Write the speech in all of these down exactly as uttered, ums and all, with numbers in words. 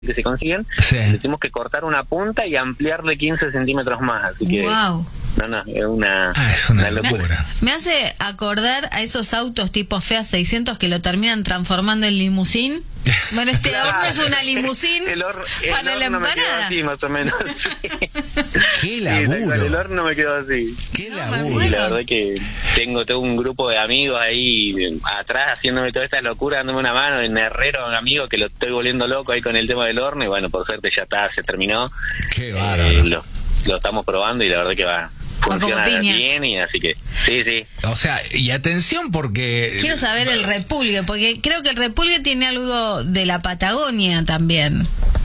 que se consiguen, sí. Le tuvimos que cortar una punta y ampliarle quince centímetros más, así que wow. no, no, es una, ah, es una, una locura. Me, me hace acordar a esos autos tipo Fiat seiscientos que lo terminan transformando en limusín. Bueno, este Claro. horno es una limusín El hor- el para la horno me quedó empanada. así, más o menos. Qué Sí, tal cual, el laburo. horno me quedó así. Qué No, me laburo. Y muero. la verdad que tengo todo un grupo de amigos ahí eh, atrás haciéndome toda esta locura, dándome una mano, en herrero, un amigo que lo estoy volviendo loco ahí con el tema del horno, y bueno, por suerte ya está, se terminó. Qué Eh, bárbaro. lo, lo estamos probando y la verdad que va, como funciona piña. bien, y así que sí, sí. O sea, y atención porque... Quiero saber el repulgue, porque creo que el repulgue tiene algo de la Patagonia también.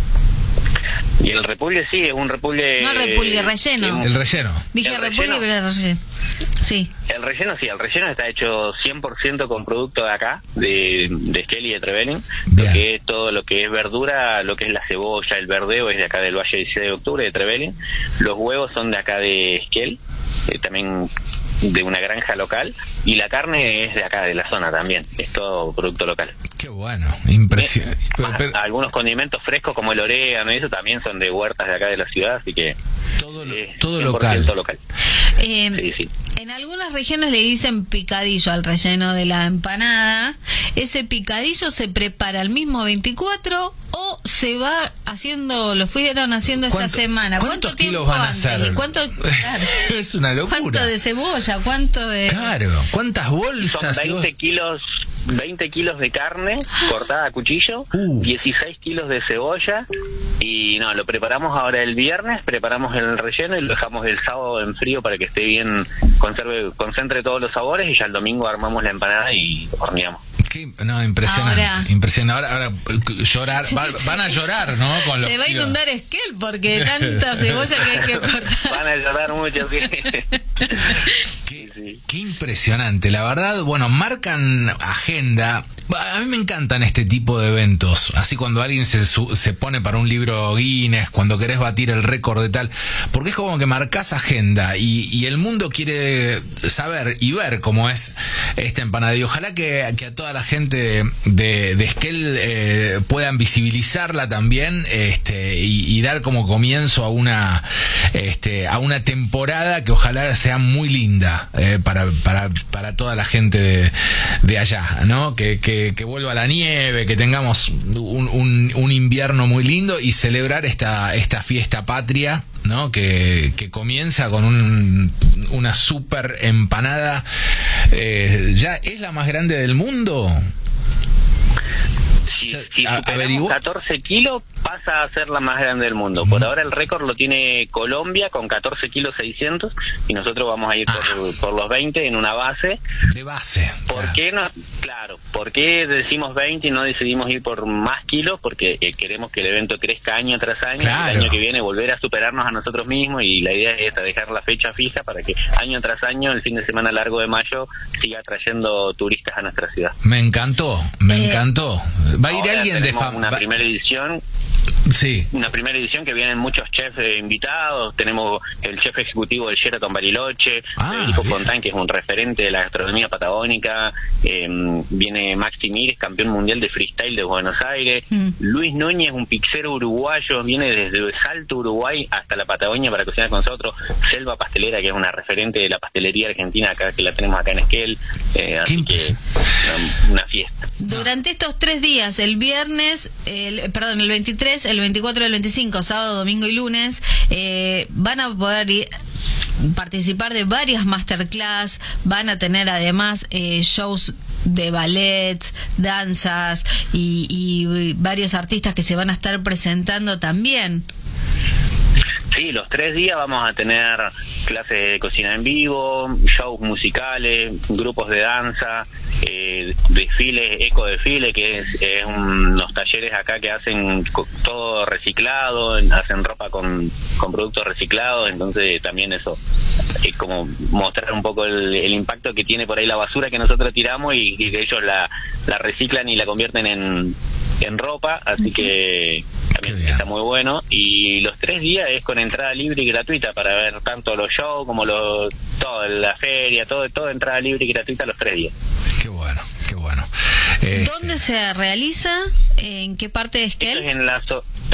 Y el repulgue sí, es un repulgue... No repulgue, relleno. que- El relleno. Dije ¿El repulgue, relleno? pero era relleno. Sí. El relleno sí, el relleno está hecho cien por ciento con producto de acá, de, de Esquel y de Trevelin. Bien. Lo que es todo lo que es verdura, lo que es la cebolla, el verdeo es de acá del Valle dieciséis de Octubre, de Trevelin. Los huevos son de acá de Esquel, eh, también de una granja local. Y la carne es de acá, de la zona también. Es todo producto local. Qué bueno, impresionante. Pero- pero- Algunos condimentos frescos como el orégano y eso también son de huertas de acá de la ciudad, así que todo lo- es todo cien por ciento local. local. Eh, Sí, sí. En algunas regiones le dicen picadillo al relleno de la empanada. ¿Ese picadillo se prepara el mismo veinticuatro o se va haciendo, lo fueron haciendo esta ¿Cuánto- semana? ¿Cuántos ¿Cuánto kilos tiempo van a antes? hacer? ¿Y cuánto, claro, Es una locura. cuánto de cebolla? ¿Cuánto de...? Claro, ¿cuántas Son bolsas? veinte kilos, veinte kilos de carne cortada a cuchillo, Uh. dieciséis kilos de cebolla, y no, lo preparamos ahora el viernes, preparamos el relleno y lo dejamos el sábado en frío para que esté bien, conserve, concentre todos los sabores, y ya el domingo armamos la empanada y horneamos. Qué- no, impresionante. Ahora- Impresionante. Ahora, ahora eh, llorar, va- van a llorar, ¿no? Con los Se va a kilos. inundar Esquel porque tanta cebolla que hay que cortar. Van a llorar mucho, sí. Qué, Sí. qué impresionante, la verdad. Bueno, marcan agenda. A mí me encantan este tipo de eventos. Así cuando alguien se, su- se pone para un libro Guinness, cuando querés batir el récord de tal. Porque es como que marcas agenda y, y el mundo quiere saber y ver cómo es esta empanada. Y ojalá que, que a toda la gente de, de Esquel eh, puedan visibilizarla también este, y, y dar como comienzo a una, este, a una temporada que ojalá sea muy linda eh, para, para, para toda la gente de, de allá, ¿no? Que, que, que vuelva la nieve, que tengamos un, un, un invierno muy lindo y celebrar esta, esta fiesta patria, ¿no? Que, que comienza con un, una super empanada. Eh, ¿ya es la más grande del mundo? Si, Ya, si a- superamos averiguó. catorce kilos, pasa a ser la más grande del mundo. Por ahora el récord lo tiene Colombia con catorce kilos seiscientos, y nosotros vamos a ir por, Ah. por los veinte en una base. De base. ¿Por Claro. qué no? Claro, ¿por qué decimos veinte y no decidimos ir por más kilos? Porque eh, queremos que el evento crezca año tras año, Claro. y el año que viene volver a superarnos a nosotros mismos, y la idea es esta, dejar la fecha fija para que año tras año, el fin de semana largo de mayo, siga trayendo turistas a nuestra ciudad. Me encantó, me Eh, encantó. Va a ir Ahora alguien de tenemos fama. una primera edición Sí. una primera edición que vienen muchos chefs eh, invitados. Tenemos el chef ejecutivo del Sheraton Bariloche, Ah, Federico bien. Fontán, que es un referente de la gastronomía patagónica. Eh, viene Maxi Mírez, campeón mundial de freestyle de Buenos Aires. Mm. Luis Núñez, un pizzero uruguayo, viene desde Salto, Uruguay, hasta la Patagonia para cocinar con nosotros. Selva Pastelera, que es una referente de la pastelería argentina, acá que la tenemos acá en Esquel. Eh, así que una, una fiesta. Durante estos tres días, el viernes, el, perdón, el veintitrés, el veinticuatro y el veinticinco, sábado, domingo y lunes, eh, van a poder ir, participar de varias masterclass, van a tener además eh, shows de ballet, danzas y, y varios artistas que se van a estar presentando también. Sí, los tres días vamos a tener clases de cocina en vivo, shows musicales, grupos de danza, eh, desfiles, eco desfile, que es, es unos talleres acá que hacen co- todo reciclado, hacen ropa con, con productos reciclados, entonces también eso es como mostrar un poco el, el impacto que tiene por ahí la basura que nosotros tiramos, y, y que ellos la, la reciclan y la convierten en, en ropa, así que también Qué bien. está muy bueno. Y los tres días es con entrada libre y gratuita para ver tanto los shows como los, todo, la feria, todo, todo entrada libre y gratuita los tres días. Qué bueno, qué bueno. Eh, ¿Dónde se realiza? ¿En qué parte de Esto es Esquel? en la, zo-